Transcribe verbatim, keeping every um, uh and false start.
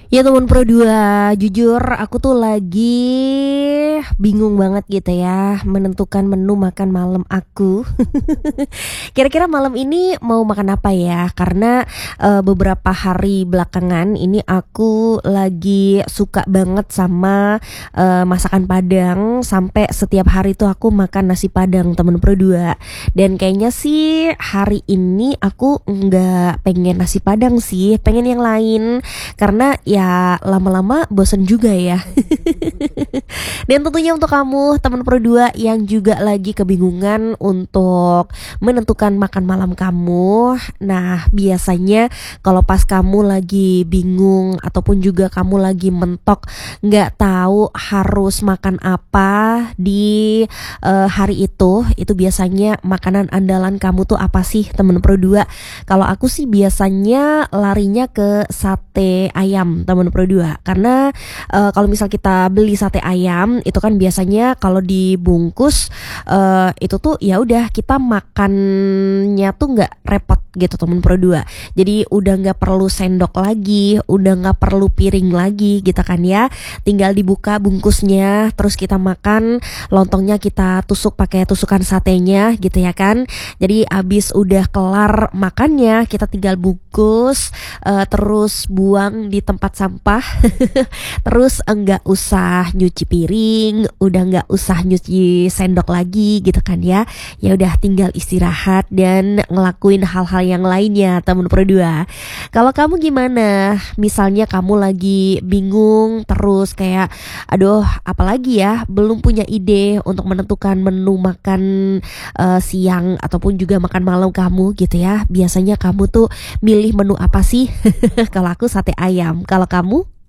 Ya teman Pro dua, jujur aku tuh lagi bingung banget gitu ya menentukan menu makan malam aku. Kira-kira malam ini mau makan apa ya? Karena eee, beberapa hari belakangan ini aku lagi suka banget sama, eee, masakan Padang, sampai setiap hari tuh aku makan nasi Padang temen Pro dua. Dan kayaknya sih hari ini aku nggak pengen nasi Padang sih, pengen yang lain. Karena ya lama-lama bosen juga ya. Dan tentunya untuk kamu teman Pro dua yang juga lagi kebingungan untuk menentukan makan malam kamu. Nah, biasanya kalau pas kamu lagi bingung ataupun juga kamu lagi mentok nggak tahu harus makan apa di eh, hari itu, itu biasanya makanan andalan kamu tuh apa sih teman Pro dua? Kalau aku sih biasanya larinya ke sate ayam teman Pro dua. Karena eh, kalau misal kita beli sate ayam itu kan biasanya kalau dibungkus eh, itu tuh ya udah kita makannya tuh nggak repot gitu teman Pro dua. Jadi udah nggak perlu sendok lagi, udah nggak perlu piring lagi gitu kan ya. Tinggal dibuka bungkusnya, terus kita makan, lontongnya kita tusuk pakai tusukan satenya gitu ya kan. Jadi abis udah kelar makannya kita tinggal bungkus, eh, terus buang di tempat sampah. Terus enggak usah nyuci piring, udah nggak usah nyuci sendok lagi gitu kan ya. Ya udah tinggal istirahat dan ngelakuin hal-hal yang lainnya temen Pro dua. Kalau kamu gimana? Misalnya kamu lagi bingung terus kayak aduh apalagi ya, belum punya ide untuk menentukan menu makan eh, siang ataupun juga makan malam kamu gitu ya. Biasanya kamu tuh milih menu apa sih? Kalau aku sate ayam. Kalau kamu?